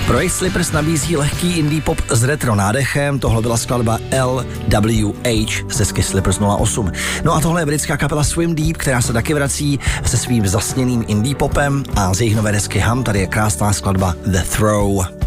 Projekt Slippers nabízí lehký indie pop s retro nádechem, tohle byla skladba LWH ze desky Slippers 08. No a tohle je britská kapela Swim Deep, která se taky vrací se svým zasněným indie popem a z jejich nové desky Hum tady je krásná skladba The Throw.